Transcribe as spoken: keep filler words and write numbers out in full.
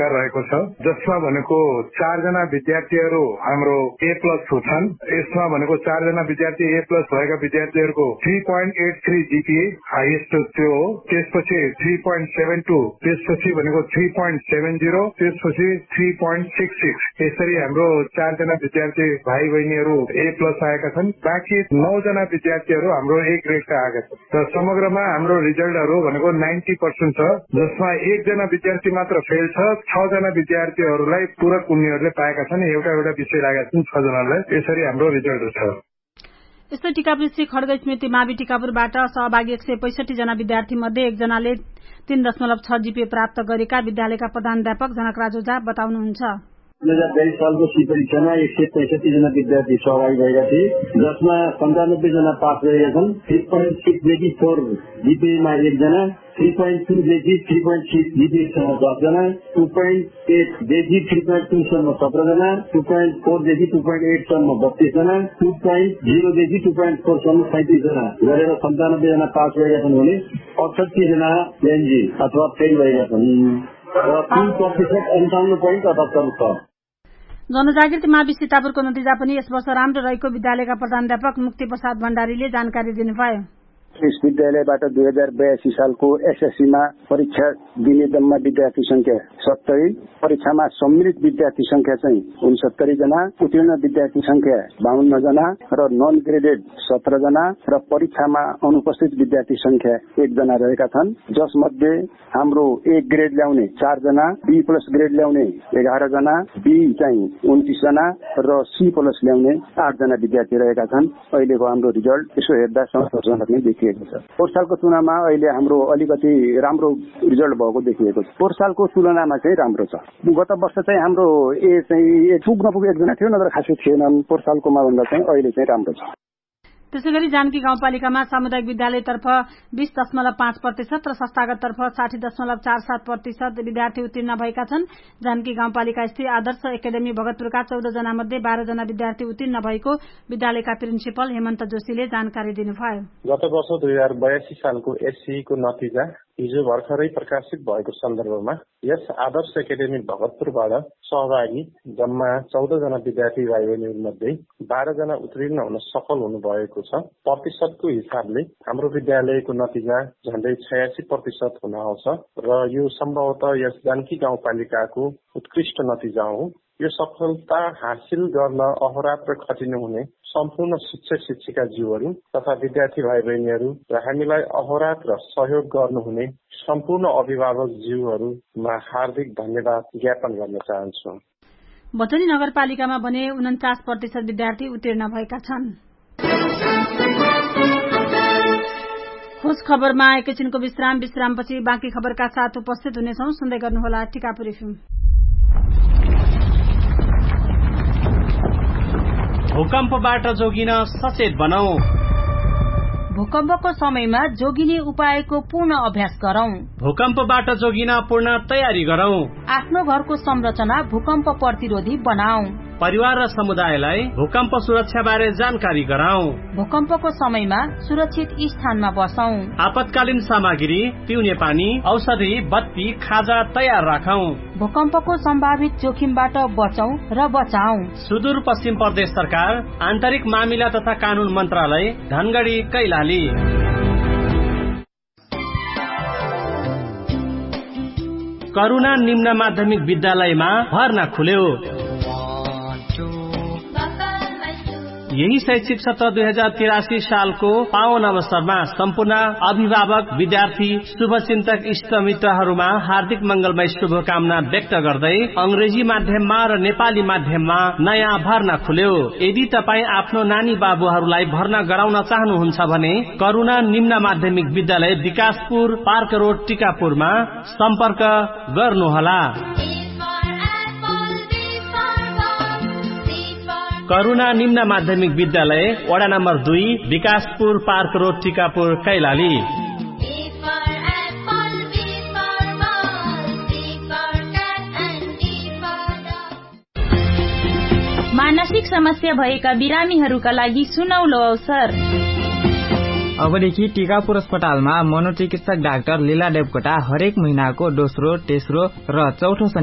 पुरस्कार रहेको छ, जसमा भनेको चारजना विद्यार्थीहरू हाम्रो ए प्लस छन्। यसमा भनेको चारजना विद्यार्थी ए प्लस भएका विद्यार्थीहरूको three point at three GPA highest त्यो हो। त्यसपछि थ्री पोइन्ट सेभेन टू, त्यसपछि भनेको थ्री पोइन्ट सेभेन जीरो, त्यसपछि थ्री पोइन्ट सिक्स सिक्स। यसरी हाम्रो चारजना विद्यार्थी भाइ बहिनीहरू ए प्लस आएका छन्। बाँकी नौजना विद्यार्थीहरू हाम्रो ए ग्रेडका आएका छन् र समग्रमा हाम्रो रिजल्टहरू भनेको नाइन्टी पर्सेन्ट छ, जसमा एकजना विद्यार्थी मात्र फेल छ। छजना विद्यार्थीहरूलाई पूरक उनीहरूले पाएका छन्, एउटा एउटा विषय लागेका छन् छजनालाई। यसरी हाम्रो रिजल्ट छ। यस्तै टिकापुर श्री खड्ग स्मृति मावि टिकापुरबाट सहभागी एक सय पैंसठी जना विद्यार्थी मध्ये एकजनाले तीन दशमलव छ जीपीए प्राप्त गरेका विद्यालयका प्रधानाध्यापक जनकराज ओझा बताउनुहुन्छ। दुई हजार बाइस सालको सी परीक्षामा एक सय पैंसठी जना विद्यार्थी सहभागी भएका थिए, जसमा सन्तानब्बे जना पास गरेका छन्। थ्री पोइन्ट सिक्सदेखि फोर जीपीएमा एकजना, three point टूदेखि three point six जीपीएसम्म दसजना, two point एटदेखि three point टूसम्म सत्रजना, two point फोरदेखि two point एटसम्म बत्तीसजना, two point जिरोदेखि टू पोइन्ट फोरसम्म सैतिसजना गरेर सन्तानब्बे जना पास गरेका छन् भने अठसठी जना एनजी अथवा फेल भएका छन् र तीन प्रतिशत अन्ठाउन्न पोइन्ट अठहत्तर छ। जनजागृति मावि सीतापुरको नतिजा पनि यस वर्ष राम्रो रहेको विद्यालयका प्रधानाध्यापक मुक्ति प्रसाद भण्डारीले जानकारी दिनुभयो। यस विद्यालयबाट दुई हजार बयासी सालको एसएससीमा परीक्षा दिने जम्मा विद्यार्थी संख्या सत्तरी, परीक्षामा सम्मिलित विद्यार्थी संख्या चाहिँ उनसत्तरी जना, उत्तीर्ण विद्यार्थी संख्या बाहन्न जना र नन ग्रेडेड सत्र जना र परीक्षामा अनुपस्थित विद्यार्थी संख्या एकजना रहेका छन्, जसमध्ये हाम्रो ए ग्रेड ल्याउने चारजना, बी प्लस ग्रेड ल्याउने एघार जना, बी चाहिँ उन्तिस जना र सी प्लस ल्याउने आठजना विद्यार्थी रहेका छन्। अहिलेको हाम्रो रिजल्ट यसो हेर्दा सन्तोषजनक नै देखिएको छ। पोहोर सालको तुलनामा अहिले हाम्रो अलिकति राम्रो रिजल्ट भएको देखिएको छ। पोहोर सालको तुलनामा चाहिँ राम्रो छ। गत वर्ष चाहिँ हाम्रो ए चाहिँ पुग्न पुग एकजना थियो, नत्र खासै थिएनन्। पोहोर सालकोमा भन्दा चाहिँ अहिले चाहिँ राम्रो छ। त्यसैगरी जानकी गाउँपालिकामा सामुदायिक विद्यालयतर्फ बीस दशमलव पाँच प्रतिशत र संस्थागततर्फ साठी दशमलव चार सात प्रतिशत विद्यार्थी उत्तीर्ण भएका छन्। जानकी गाउँपालिका स्थित आदर्श एकाडेमी भगतपुरका चौध जना मध्ये बाह्र जना विद्यार्थी उत्तीर्ण भएको विद्यालयका प्रिन्सिपल हेमन्त जोशीले जानकारी दिनुभयो। गत वर्ष दुई हजार बयासी सालको एससीको नतिजा हिजो भर्खरै प्रकाशित भएको सन्दर्भमा यस आदर्श एकाडेमी भगतपुरबाट सहभागी जम्मा चौध जना विद्यार्थी भाइ बहिनीमध्ये बाह्र जना उत्तीर्ण हुन सफल हुनुभएको छ। प्रतिशतको हिसाबले हाम्रो विद्यालयको नतिजा झण्डै छयासी प्रतिशत हुन आउँछ र यो सम्भवतः यस जानकी गाउँपालिकाको उत्कृष्ट नतिजा हो। यो सफलता हासिल गर्न अहोरात्र खटिनु हुने सम्पूर्ण शिक्षक शिक्षिका जीवहरू तथा विद्यार्थी भाइ बहिनीहरू र हामीलाई अहोरात्र सहयोग गर्नुहुने सम्पूर्ण अभिभावक जीवहरूमा हार्दिक धन्यवाद ज्ञापन गर्न चाहन्छु। बटनी नगरपालिकामा भने उन्चास प्रतिशत विद्यार्थी उत्तीर्ण भएका छन्। खोज खबरमा एकैछिनको विश्राम विश्रामपछि बाँकी खबरका साथ उपस्थित हुनेछौं। सुन्दै गर्नुहोला टिकापुर एफएम। भूकम्पबाट जोगिन सचेत बनौं। भूकम्पको समयमा जोगिने उपायको पूर्ण अभ्यास गरौं। भूकम्पबाट जोगिन पूर्ण तयारी गरौं। आफ्नो घरको संरचना भूकम्प प्रतिरोधी बनाऊ। परिवार र समुदायलाई भूकम्प सुरक्षा बारे जानकारी गराऊ। भूकम्पको समयमा सुरक्षित स्थानमा बसौं। आपतकालीन सामग्री, पिउने पानी, औषधि, बत्ती, खाजा तयार राखौं। भूकम्पको सम्भावित जोखिमबाट बचौं र बचाऊ। सुदूर पश्चिम प्रदेश सरकार, आन्तरिक मामिला तथा कानून मन्त्रालय, धनगढ़ी, कैलाली। करुणा निम्न माध्यमिक विद्यालयमा भर्ना खुल्यो। यही शैक्षिक सत्र दुई हजार तिरासी सालको पावन अवसरमा सम्पूर्ण अभिभावक, विद्यार्थी, शुभचिन्तक, इष्टमित्रहरूमा हार्दिक मंगलमय शुभकामना व्यक्त गर्दै अंग्रेजी माध्यममा र नेपाली माध्यममा नयाँ भर्ना खुल्यो। यदि तपाईँ आफ्नो नानी बाबुहरूलाई भर्ना गराउन चाहनुहुन्छ भने करुणा निम्न माध्यमिक विद्यालय विकासपुर पार्क रोड टिकापुरमा सम्पर्क गर्नुहोला। करुणा निम्न माध्यमिक विद्यालय वडा नम्बर दुई, विकासपुर पार्क रोड टिकापुर कैलाली। मानसिक समस्या भएका बिरामीहरूका लागि सुनौलो अवसर। अबदेखि टिकापुर अस्पतालमा मनोचिकित्सक डाक्टर लीला देवकोटा हरेक महिनाको दोस्रो, तेस्रो र चौथो